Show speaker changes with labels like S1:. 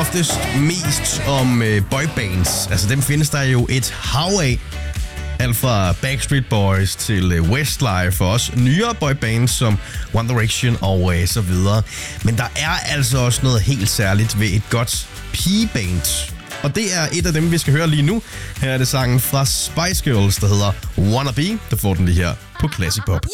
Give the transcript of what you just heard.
S1: oftest mest om boybands. Altså dem findes der jo et hav af. Alt fra Backstreet Boys til Westlife og også nyere boybands som One Direction og så videre. Men der er altså også noget helt særligt ved et godt pigeband. Og det er et af dem, vi skal høre lige nu. Her er det sangen fra Spice Girls, der hedder Wanna Be. Der får den lige her på Classic Pop.